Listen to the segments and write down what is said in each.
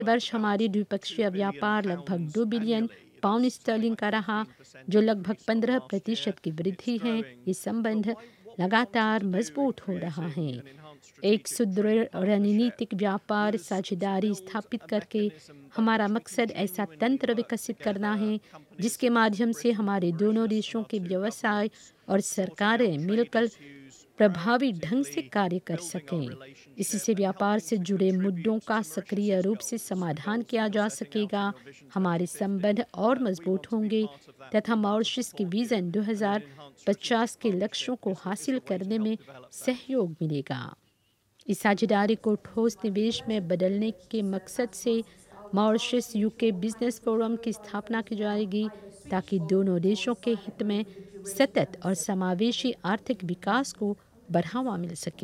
वर्ष हमारी द्विपक्षीय व्यापार लगभग 2 बिलियन पाउंड स्टर्लिंग का रहा, जो लगभग 15% की वृद्धि है। ये संबंध लगातार मजबूत हो रहा है। एक सुदृढ़ रणनीतिक व्यापार साझेदारी स्थापित करके हमारा मकसद ऐसा तंत्र विकसित करना है जिसके माध्यम से हमारे दोनों देशों के व्यवसाय और सरकारें मिलकर प्रभावी ढंग से कार्य कर सकें। इससे व्यापार से जुड़े मुद्दों का सक्रिय रूप से समाधान किया जा सकेगा, हमारे संबंध और मजबूत होंगे तथा मॉरिशस के विजन 2050 के लक्ष्यों को हासिल करने में सहयोग मिलेगा। इस साझेदारी को ठोस निवेश में बदलने के मकसद से मॉरिशस यूके बिजनेस फोरम की स्थापना की जाएगी ताकि दोनों देशों के हित में सतत और समावेशी आर्थिक विकास को बढ़ावा मिल सके।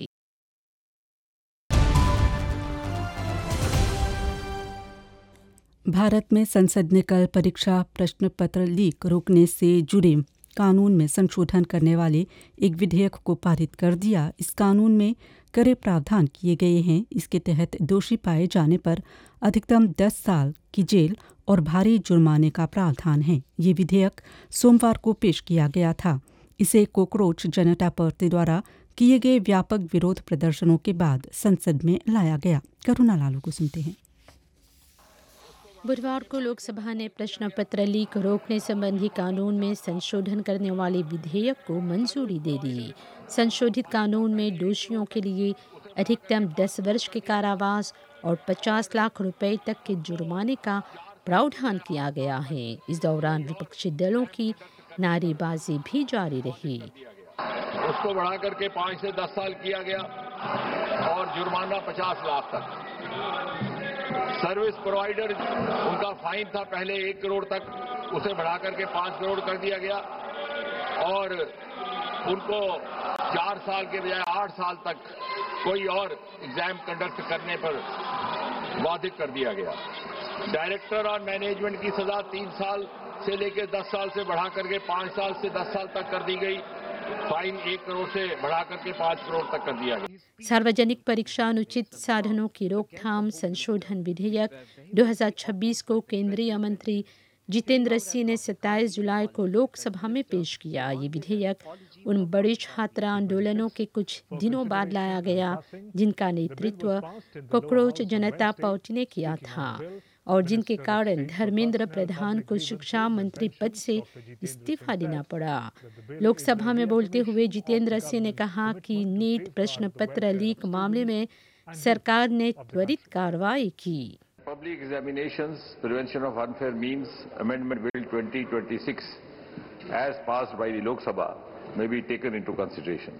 भारत में संसद ने कल परीक्षा प्रश्न पत्र लीक रोकने से जुड़े कानून में संशोधन करने वाले एक विधेयक को पारित कर दिया। इस कानून में कड़े प्रावधान किए गए हैं। इसके तहत दोषी पाए जाने पर अधिकतम 10 साल की जेल और भारी जुर्माने का प्रावधान है। ये विधेयक सोमवार को पेश किया गया था। इसे कॉकरोच जनता पार्टी द्वारा किए गए व्यापक विरोध प्रदर्शनों के बाद संसद में लाया गया। करुणा लालू को सुनते हैं। बुधवार को लोकसभा ने प्रश्न पत्र लीक रोकने संबंधी कानून में संशोधन करने वाले विधेयक को मंजूरी दे दी। संशोधित कानून में दोषियों के लिए अधिकतम 10 वर्ष के कारावास और 50 लाख रुपए तक के जुर्माने का प्रावधान किया गया है। इस दौरान विपक्षी दलों की नारेबाजी भी जारी रही। उसको बढ़ा करके 5 से 10 साल किया गया और जुर्माना 50 लाख तक। सर्विस प्रोवाइडर, उनका फाइन था पहले 1 करोड़ तक, उसे बढ़ा करके 5 करोड़ कर दिया गया और उनको 4 साल के बजाय 8 साल तक कोई और एग्जाम कंडक्ट करने पर बाधित कर दिया गया। डायरेक्टर और मैनेजमेंट की सजा 3 साल से लेकर 10 साल से बढ़ा करके 5 साल से 10 साल तक कर दी गई। फाइन 1 करोड़ से बढ़ा करके 5 करोड़ तक कर दिया गया। सार्वजनिक परीक्षा अनुचित साधनों की रोकथाम संशोधन विधेयक 2026 को केंद्रीय मंत्री जितेंद्र सिंह ने 27 जुलाई को लोकसभा में पेश किया। ये विधेयक उन बड़े छात्र आंदोलनों के कुछ दिनों बाद लाया गया जिनका नेतृत्व कॉकरोच जनता पार्टी ने किया था और जिनके कारण धर्मेंद्र प्रधान को शिक्षा मंत्री पद से इस्तीफा देना पड़ा। लोकसभा में बोलते हुए जितेंद्र सिंह ने कहा कि नीट प्रश्न पत्र लीक मामले में सरकार ने त्वरित कार्रवाई की। Public Examinations Prevention of Unfair Means Amendment Bill 2026 as passed by the Lok Sabha may be taken into consideration.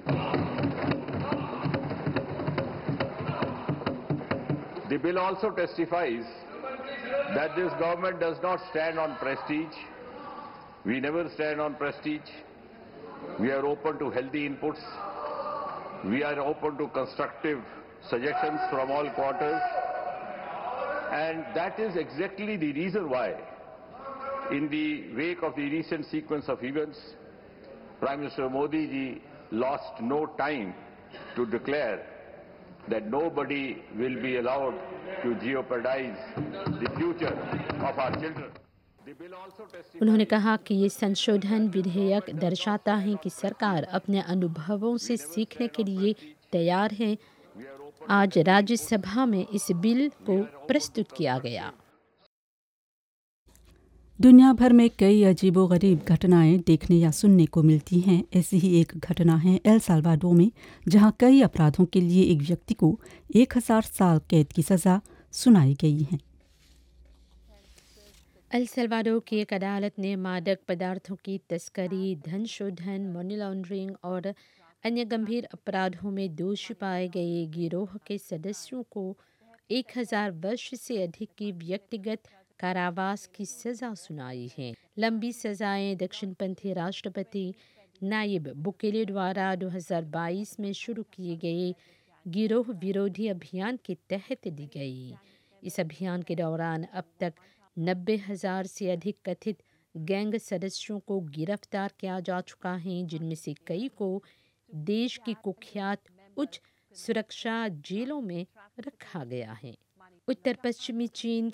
The bill also testifies that this government does not stand on prestige. We never stand on prestige. We are open to healthy inputs. We are open to constructive suggestions from all quarters. And that is exactly the reason why, in the wake of the recent sequence of events, Prime Minister Modi ji lost no time to declare that nobody will be allowed to jeopardize the future of our children. उन्होंने कहा कि ये संशोधन विधेयक दर्शाता है कि सरकार अपने अनुभवों से सीखने के लिए तैयार है। आज राज्यसभा में इस बिल को प्रस्तुत किया गया। दुनिया भर में कई अजीबोगरीब घटनाएं देखने या सुनने को मिलती हैं। ऐसी ही एक घटना है एल साल्वाडोर में, जहां कई अपराधों के लिए एक व्यक्ति को 1000 साल कैद की सजा सुनाई गई है। एल साल्वाडोर की एक अदालत ने मादक पदार्थों की तस्करी, धन शोधन, मनी लॉन्ड्रिंग और अन्य गंभीर अपराधों में दोषी पाए गए गिरोह के सदस्यों को 1000 वर्ष से अधिक की व्यक्तिगत कारावास की सजा सुनाई है। लंबी सजाएं दक्षिणपंथी राष्ट्रपति नायब बुकेले द्वारा 2022 में शुरू किए गए गिरोह विरोधी अभियान के तहत दी गई। इस अभियान के दौरान अब तक 90,000 से अधिक कथित गैंग सदस्यों को गिरफ्तार किया जा चुका है, जिनमें से कई को देश की कुख्यात उच्च सुरक्षा जेलों में रखा गया है। उत्तर पश्चिमी चीन